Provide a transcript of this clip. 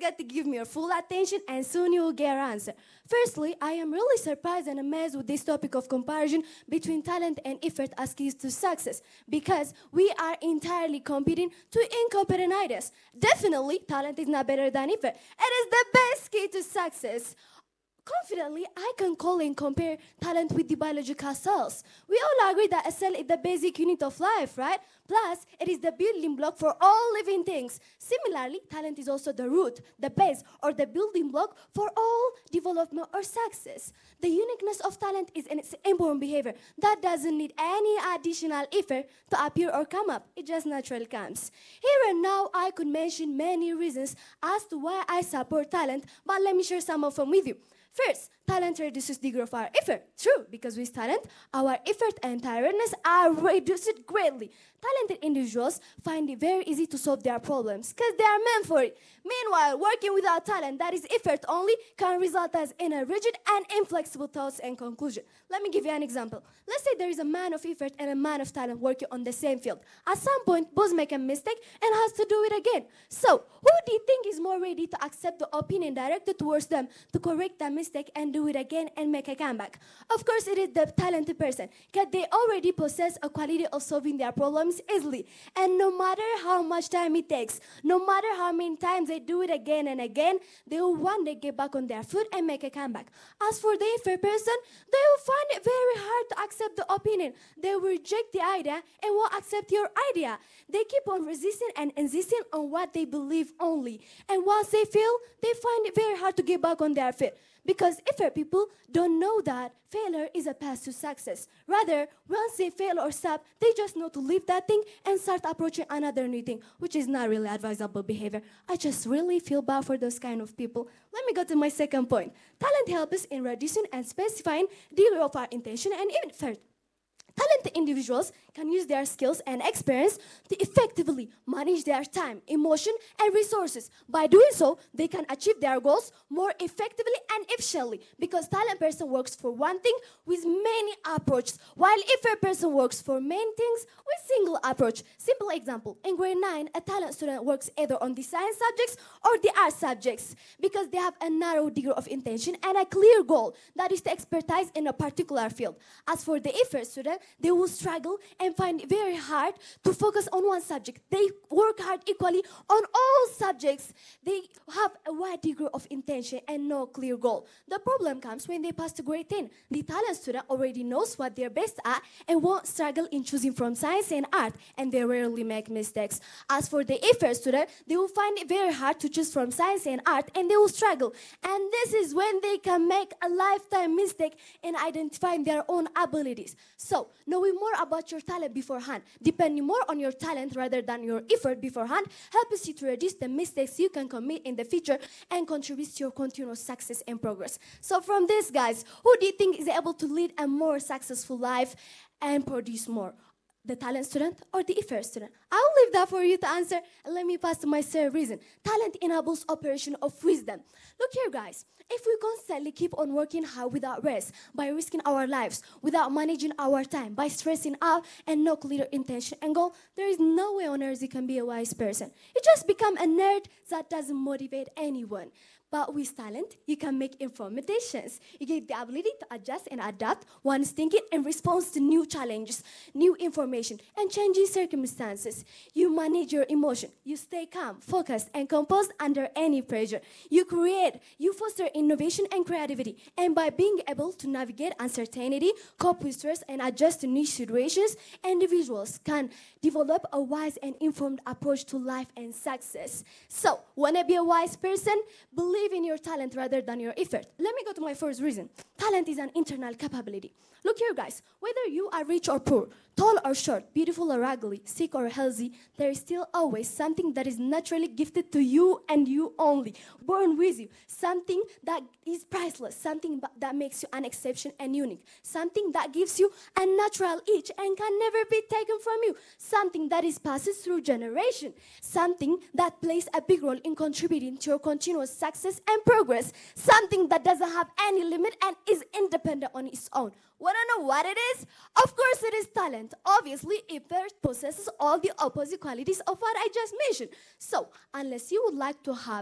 got to give me your full attention and soon you will get your answer. Firstly, I am really surprised and amazed with this topic of comparison between talent and effort as keys to success because we are entirely competing to incompetent ideas. Definitely, talent is not better than effort. It is the best key to success. Confidently, I can call and compare talent with the biological cells. We all agree that a cell is the basic unit of life, right? Plus, it is the building block for all living things. Similarly, talent is also the root, the base, or the building block for all development or success. The uniqueness of talent is in its inborn behavior. That doesn't need any additional effort to appear or come up. It just naturally comes. Here and now, I could mention many reasons as to why I support talent, but let me share some of them with you. First, talent reduces the degree of our effort. True, because with talent, our effort and tiredness are reduced greatly. Talented individuals find it very easy to solve their problems because they are meant for it. Meanwhile, working without talent, that is effort only, can result as in a rigid and inflexible thoughts and conclusion. Let me give you an example. Let's say there is a man of effort and a man of talent working on the same field. At some point, both make a mistake and has to do it again. So, who do you think is more ready to accept the opinion directed towards them to correct that mistake and do it again and make a comeback? Of course, it is the talented person because they already possess a quality of solving their problems easily. And no matter how much time it takes, no matter how many times they do it again and again, they will one day get back on their foot and make a comeback. As for the effort person, they will find it very hard to accept the opinion. They will reject the idea and won't accept your idea. They keep on resisting and insisting on what they believe only. And once they fail, they find it very hard to get back on their feet. Because effort people don't know that failure is a path to success. Rather, once they fail or stop, they just know to leave that thing and start approaching another new thing, which is not really advisable behavior. I just really feel bad for those kind of people. Let me go to my second point. Talent helps us in reducing and specifying the degree of our intention and effort. Talented individuals can use their skills and experience to effectively manage their time, emotion, and resources. By doing so, they can achieve their goals more effectively and efficiently because talented person works for one thing with many approaches, while effort person works for many things with single approach. Simple example, in grade 9, a talent student works either on the science subjects or the art subjects because they have a narrow degree of intention and a clear goal, that is to expertise in a particular field. As for the effort student, they will struggle and find it very hard to focus on one subject. They work hard equally on all subjects. They have a wide degree of intention and no clear goal. The problem comes when they pass to grade 10. The talent student already knows what they're best at and won't struggle in choosing from science and art, and they rarely make mistakes. As for the effort student, they will find it very hard to choose from science and art, and they will struggle. And this is when they can make a lifetime mistake in identifying their own abilities. So, knowing more about your talent beforehand, depending more on your talent rather than your effort beforehand, helps you to reduce the mistakes you can commit in the future and contributes to your continuous success and progress. So from this, guys, who do you think is able to lead a more successful life and produce more? The talent student or the effort student? I will leave that for you to answer, and let me pass to my third reason. Talent enables operation of wisdom. Look here, guys. If we constantly keep on working hard without rest, by risking our lives, without managing our time, by stressing out and no clear intention and goal, there is no way on earth you can be a wise person. You just become a nerd that doesn't motivate anyone. But with talent, you can make informed decisions. You get the ability to adjust and adapt one's thinking in response to new challenges, new information, and changing circumstances. You manage your emotion. You stay calm, focused, and composed under any pressure. You create. You foster innovation and creativity. And by being able to navigate uncertainty, cope with stress, and adjust to new situations, individuals can develop a wise and informed approach to life and success. So, want to be a wise person? Believe in your talent rather than your effort. Let me go to my first reason. Talent is an internal capability. Look here, guys. Whether you are rich or poor, tall or short, beautiful or ugly, sick or healthy, there is still always something that is naturally gifted to you and you only, born with you. Something that is priceless, something that makes you an exception and unique, something that gives you a natural itch and can never be taken from you, something that is passes through generation, something that plays a big role in contributing to your continuous success and progress, something that doesn't have any limit and is independent on its own. Want to know what it is? Of course it is talent. Obviously, effort possesses all the opposite qualities of what I just mentioned. So, unless you would like to have